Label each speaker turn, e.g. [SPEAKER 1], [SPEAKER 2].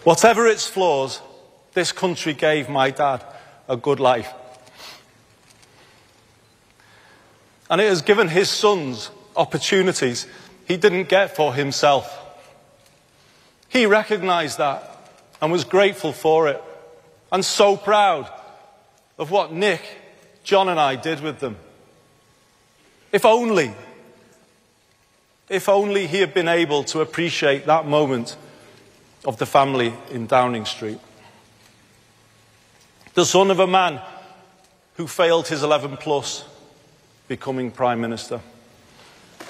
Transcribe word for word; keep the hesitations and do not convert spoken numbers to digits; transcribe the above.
[SPEAKER 1] Whatever its flaws, this country gave my dad a good life. And it has given his sons opportunities he didn't get for himself. He recognised that and was grateful for it, and so proud of what Nick, John and I did with them. If only, if only he had been able to appreciate that moment of the family in Downing Street. The son of a man who failed his eleven plus, becoming Prime Minister.